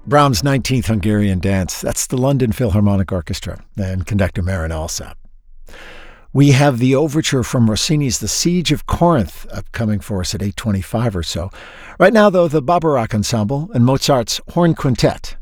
Brahms' 19th Hungarian Dance. That's the London Philharmonic Orchestra and conductor Marin Alsop. We have the overture from Rossini's The Siege of Corinth upcoming for us at 8:25 or so. Right now, though, the Babarak Ensemble and Mozart's Horn Quintet